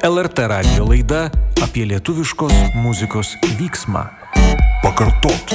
LRT radijo laida apie lietuviškos muzikos vyksmą. Pakartot.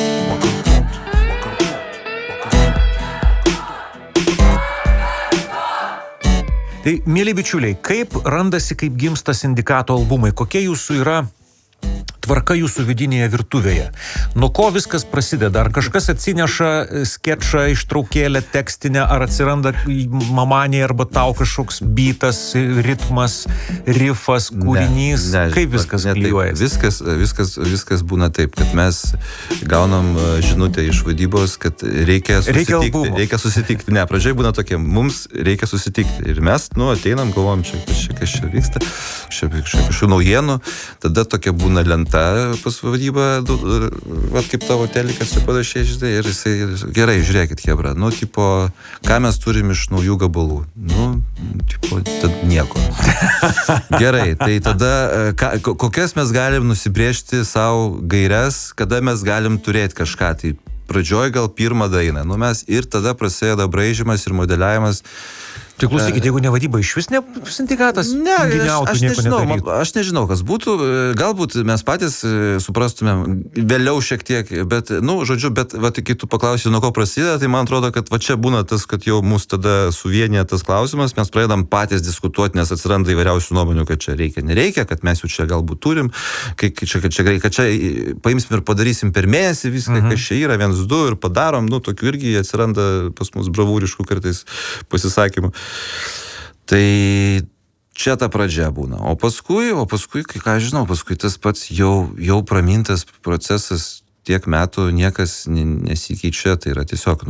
Tai, mėly bičiuliai, kaip randasi, kaip gimsta Sindikato albumai? Kokie jūsų yra tvarka jūsų vidinėje virtuvėje? Nuo ko viskas prasideda? Ar kažkas atsineša skečą, ištraukėlę tekstinę, ar atsiranda mamanė arba tau kažkoks bytas, ritmas, rifas, kūrinys? Kaip viskas klijuojasi? Viskas būna taip, kad mes gaunam žinutę iš vadybos, kad reikia susitikti. Ne, pradžiai būna tokie, mums reikia susitikti. Ir mes, ateinam, galvom, kas čia vyksta, kažkokių naujienų. Tada tokia būna lenta pas vadybą, kaip tavo telikas čia panašiai, žinai, ir jisai, gerai, žiūrėkit, hebra, ką mes turim iš naujų gabalų? Tad nieko. Gerai, tai tada, kokias mes galim nusibrėžti savo gairias, kada mes galim turėti kažką, tai pradžioj gal pirmą dainą, mes ir tada prasideda braižymas ir modeliavimas. Tai klausykit, jeigu ne vadyba, iš vis ne Sindikatas? Ne, aš nežinau, kas būtų. Galbūt mes patys suprastumėm vėliau šiek tiek, bet, kai tu paklausai, nuo ko prasideda, tai man atrodo, kad čia būna tas, kad jau mus tada suvienyje tas klausimas, mes pradedam patys diskutuoti, nes atsiranda įvairiausių nuomonių, kad čia reikia, nereikia, kad mes jau čia galbūt turim, kad čia paimsim ir padarysim per mėnesį viską, kas čia yra, 1-2 ir padarom, tokių irgi atsiranda pas mus bravūriškų kartais pasisakymų. Tai čia ta pradžia būna. O paskui, ką žinau, paskui tas pats jau pramintas procesas tiek metų niekas nesikeičia, tai yra tiesiog,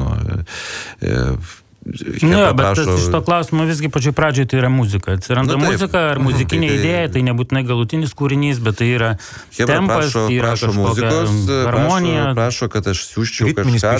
bet iš to klausimo visgi pačioj pradžioj tai yra muzika. Atsiranda muzika ar muzikinė idėja, tai nebūtinai galutinis kūrinys, bet tai yra tempas, tai yra kažkokia harmonija. Prašo, kad aš siūsčiau kažką,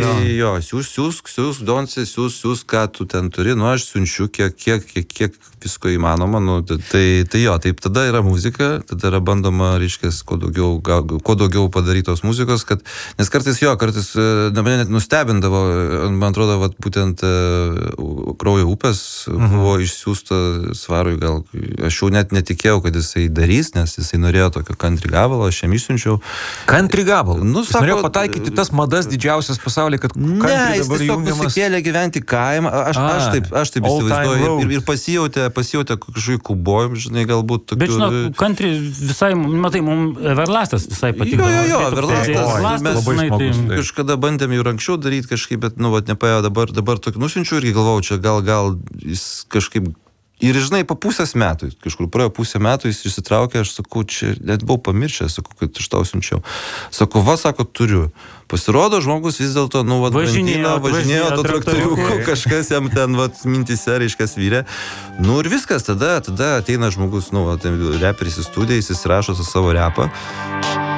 siūs, ką tu ten turi, aš siunčiu, kiek visko įmanoma, tai taip, tada yra muzika, tada yra bandoma, reiškės, kuo daugiau padarytos muzikos, nes kartais mane net nustebindavo, man atrodo, būtent Kraujo upės buvo išsiųsta Svarui, gal aš jau net netikėjau, kad jisai darys, nes jisai norėjo tokio country gabalo, aš jam išsiunčiau. Country gabalo? Jis norėjo pataikyti tas madas didžiausias pasaulyje, kad country dabar jungiamas. Ne, jis tiesiog nusikėlė gyventi kaimą, aš taip įsivaizduoju, ir pasijautė kažkokį kubojim, žinai, galbūt tokių. Bet žinau, country visai, matai, mums Everlastas visai patiko. Jo, Everlastas. Kažkada bandėm jau anksčiau daryti kažkaip, bet, nepaėjo dabar tokį nusiunčiu irgi galvojau, čia gal jis kažkaip ir, žinai, po pusės metų, kažkur praėjo pusę metų, jis išsitraukė, aš sakau, čia net buvau pamiršęs, sakau, kad iš tau siunčiau. Sakau, turiu. Pasirodo, žmogus vis dėlto, važinėjo to traktoriuku, kažkas jam ten, mintise, reiškas, vyrė. Ir viskas, tada ateina žmogus, reperis į studiją, jis įsirašo su savo repą.